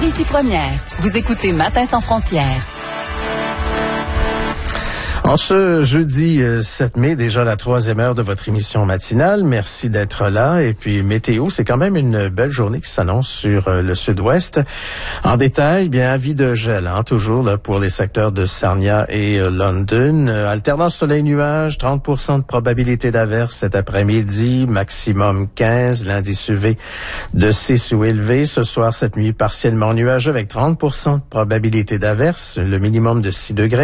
ici Première. Vous écoutez Matin sans frontières. En ce jeudi 7 mai, déjà la 3e heure de votre émission matinale. Merci d'être là. Et puis, météo, c'est quand même une belle journée qui s'annonce sur le sud-ouest. En détail, bien, avis de gel, toujours là pour les secteurs de Sarnia et London. Alternance soleil-nuage, 30% de probabilité d'averse cet après-midi, maximum 15. L'indice UV de 6 ou élevé. Ce soir, cette nuit, partiellement nuageux avec 30% de probabilité d'averse, le minimum de 6 degrés.